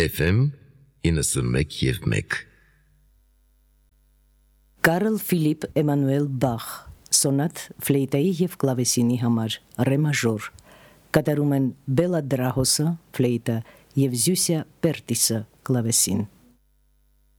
FM 91.1 Կարլ Ֆիլիպ Էմանուել Բախ Սոնատ ֆլեյտայի եւ կլավեսինի համար ռե մաժոր կատարում են Բելա Դրահոսը ֆլեյտա եւ Զյուսիա Պերտիսը կլավեսին